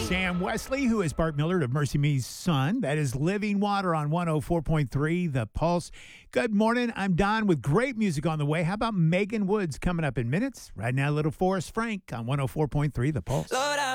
Sam Wesley, who is Bart Millard of Mercy Me's son. That is Living Water on 104.3 The Pulse. Good morning. I'm Don with great music on the way. How about Megan Woods coming up in minutes? Right now, little Forrest Frank on 104.3 The Pulse. Lord,